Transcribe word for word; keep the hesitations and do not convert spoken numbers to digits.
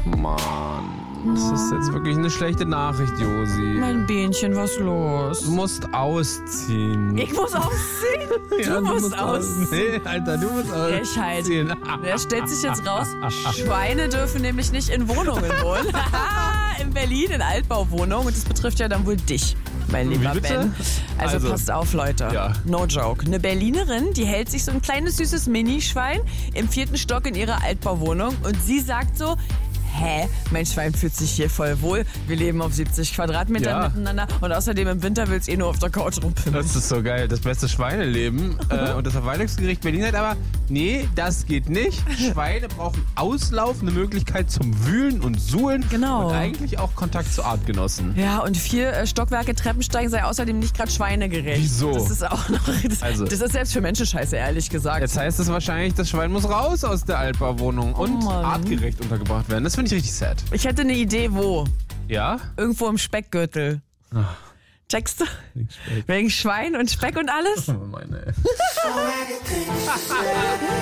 Mann. Das ist jetzt wirklich eine schlechte Nachricht, Josi. Mein Bienchen, was los? Du musst ausziehen. Ich muss ausziehen? Du, ja, musst, du musst ausziehen. Nee, Alter, du musst ausziehen. Wer stellt sich jetzt raus? Schweine dürfen nämlich nicht in Wohnungen wohnen. In Berlin, in Altbauwohnungen. Und das betrifft ja dann wohl dich, mein lieber Wie bitte? Ben. Also, Also, passt auf, Leute. ja. No joke. Eine Berlinerin, die hält sich so ein kleines, süßes Minischwein im vierten Stock in ihrer Altbauwohnung. Und sie sagt so, hä, mein Schwein fühlt sich hier voll wohl. Wir leben auf siebzig Quadratmetern Ja. miteinander. Und außerdem im Winter will es eh nur auf der Couch rumpimmeln. Das ist so geil. Das beste Schweineleben. äh, und das Verwaltungsgericht Berlin hat aber, nee, das geht nicht. Schweine brauchen Auslauf, eine Möglichkeit zum Wühlen und Suhlen. Genau. Und eigentlich auch Kontakt zu Artgenossen. Ja, und vier äh, Stockwerke Treppensteigen sei außerdem nicht gerade schweinegerecht. Wieso? Das ist auch noch. Das, Also- das ist selbst für Menschen scheiße, ehrlich gesagt. Jetzt heißt es wahrscheinlich, das Schwein muss raus aus der Altbauwohnung und Mann. artgerecht untergebracht werden. Das finde ich richtig sad. Ich hätte eine Idee, wo? Ja? Irgendwo im Speckgürtel. Checkst du? Wegen Schwein und Speck und alles? Oh, meine.